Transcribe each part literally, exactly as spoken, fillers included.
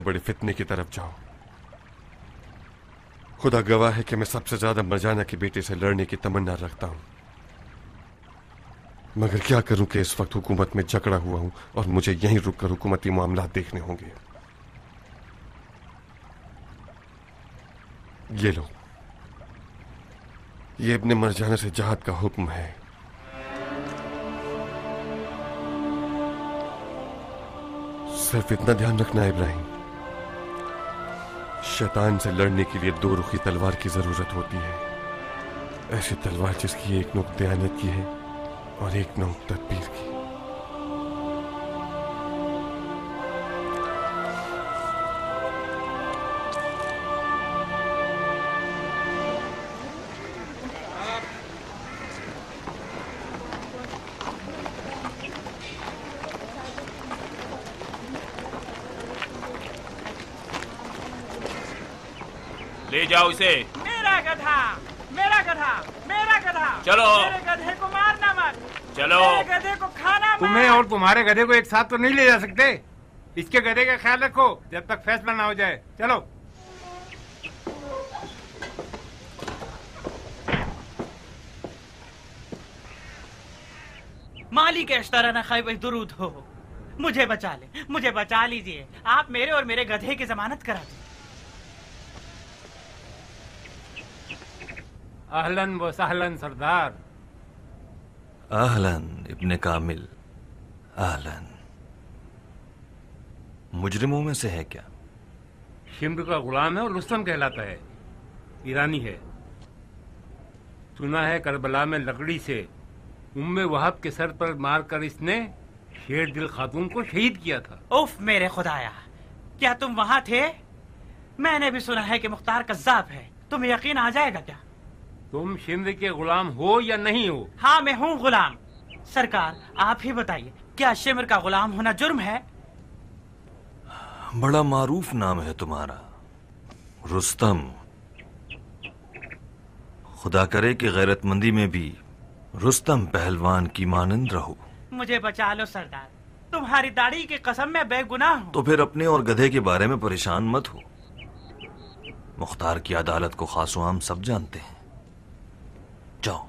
बड़े फितने की तरफ जाओ। खुदा गवाह है कि मैं सबसे ज्यादा मरजाना की बेटे से लड़ने की तमन्ना रखता हूं, मगर क्या करूं कि इस वक्त हुकूमत में जकड़ा हुआ हूं और मुझे यहीं रुककर हुकूमती मामलात देखने होंगे। ये लो, ये इब्ने मरजाना से जहाद का हुक्म है। सिर्फ इतना ध्यान रखना इब्राहिम, शैतान से लड़ने के लिए दो रुखी तलवार की जरूरत होती है। ऐसी तलवार जिसकी एक नोक दयानत की है और एक नोक तदबीर की। ले जाओ इसे। मेरा गधा, मेरा गधा, मेरा गधा। चलो। मेरे गधे को मारना मत। चलो। मेरे गधे को खाना मत। तुम्हें और तुम्हारे गधे को एक साथ तो नहीं ले जा सकते। इसके गधे का ख्याल रखो जब तक फैसला ना हो जाए। चलो। मालिक अश्तराना खैबर दुरूद हो, मुझे बचा ले, मुझे बचा लीजिए। आप मेरे और मेरे गधे की जमानत करा दीजिए। अहलन व सहलन सरदार। अहलन इब्ने कामिल, अहलन। मुजरिमों में से है क्या? शिम्र का गुलाम है और रुस्तम कहलाता है, ईरानी है। सुना है करबला में लकड़ी से उम्मे वहाब के सर पर मारकर इसने शेर दिल खातून को शहीद किया था। उफ मेरे खुदाया, क्या तुम वहां थे? मैंने भी सुना है कि मुख्तार कज़्ज़ाब है। तुम्हें यकीन आ जाएगा क्या? तुम शिम्र के गुलाम हो या नहीं हो? हाँ मैं हूँ गुलाम। सरकार आप ही बताइए, क्या शिम्र का गुलाम होना जुर्म है? बड़ा मारूफ नाम है तुम्हारा, रुस्तम। खुदा करे कि गैरतमंदी में भी रुस्तम पहलवान की मानंद रहो। मुझे बचा लो सरदार, तुम्हारी दाढ़ी की कसम मैं बेगुनाह हूँ। तो फिर अपने और गधे के बारे में परेशान मत हो। मुख्तार की अदालत को खासो आम सब जानते हैं। जाओ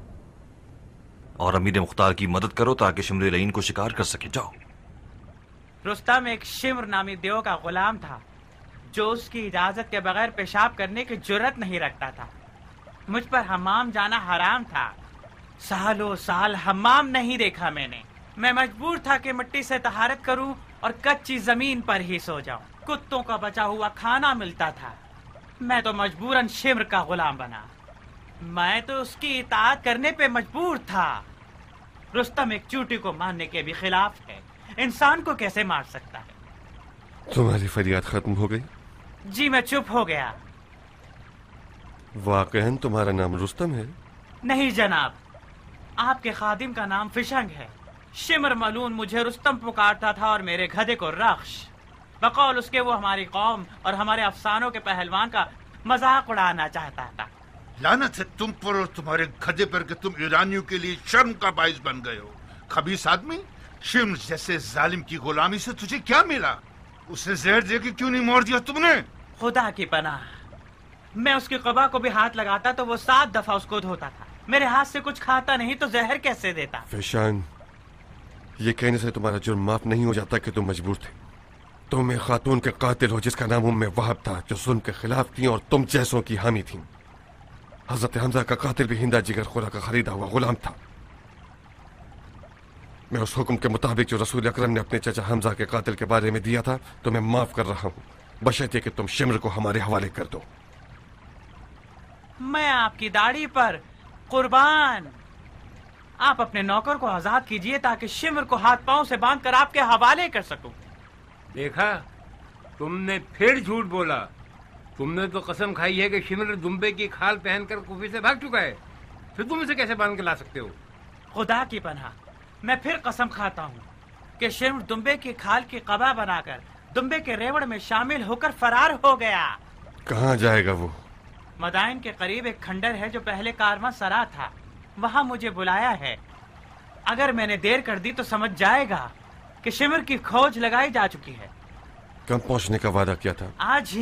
और अमीर मुख्तार की मदद करो ताकि शिमर लईन को शिकार कर सके। जाओ। रुस्तम एक शिम्र नामी देव का गुलाम था जो उसकी इजाजत के बगैर पेशाब करने की जुर्रत नहीं रखता था। मुझ पर हमाम जाना हराम था। सालों साल हमाम नहीं देखा मैंने। मैं मजबूर था कि मिट्टी से तहारत करूं और कच्ची जमीन पर ही सो जाऊं। कुत्तों का बचा हुआ खाना मिलता था। मैं तो मजबूरन शिम्र का गुलाम बना। मैं तो उसकी इताअत करने पे मजबूर था। रुस्तम एक चूटी को मारने के भी खिलाफ है। इंसान को कैसे मार सकता है? तुम्हारी फरियाद खत्म हो गई? जी मैं चुप हो गया। वाकईन तुम्हारा नाम रुस्तम है? नहीं जनाब, आपके खादिम का नाम फिशंग है। शिमर मलून मुझे रुस्तम पुकारता था और मेरे गधे को रख्श। बकौल उसके वो हमारी कौम और हमारे अफसानों के पहलवान का मजाक उड़ाना चाहता था। लानत है तुम पर और तुम्हारे गधे पर कि तुम ईरानियों के लिए शर्म का बाइस बन गए हो। खबीस आदमी, शिम्र जैसे जालिम की गुलामी से तुझे क्या मिला? उसे जहर दे के क्यों नहीं मार दिया तुमने? खुदा की पनाह, मैं उसकी क़बा को भी हाथ लगाता तो वो सात दफा उसको धोता था। मेरे हाथ से कुछ खाता नहीं तो जहर कैसे देता? फिशान, ये कहने से तुम्हारा जुर्म माफ नहीं हो जाता कि तुम मजबूर थे। तुम एक खातून के कातिल हो जिसका नाम उम्मे वहाब था, जो जुल्म के खिलाफ थी और तुम जैसों की हामी थी। हजरत हमजा का कातिल भी हिंदा जिगर खुरा का खरीदा हुआ गुलाम था। मैं उस हुक्म के मुताबिक जो रसूल अकरम ने अपने चचा हमजा के कातिल के बारे में दिया था तुम्हें माफ कर रहा हूँ, बशर्ते कि तुम शिम्र को हमारे हवाले कर दो। मैं आपकी दाढ़ी पर कुर्बान। आप अपने नौकर को आजाद कीजिए ताकि शिम्र को हाथ पांव से बांधकर आपके हवाले कर सकूं। देखा, तुमने फिर झूठ बोला। तुमने तो कसम खाई है कि शिम्र दुम्बे की खाल पहनकर कुफे से भाग चुका है, फिर तुम इसे कैसे बांध के ला सकते हो? खुदा की पनाह, मैं फिर कसम खाता हूँ कि शिम्र दुम्बे की खाल की कबा बनाकर दुम्बे के रेवड़ में शामिल होकर फरार हो गया। कहाँ जाएगा वो? मदाइन के करीब एक खंडर है जो पहले कारवां सरा था, वहां मुझे बुलाया है। अगर मैंने देर कर दी तो समझ जाएगा कि शिम्र की खोज लगाई जा चुकी है। कब पहुंचने का वादा किया था? आज ही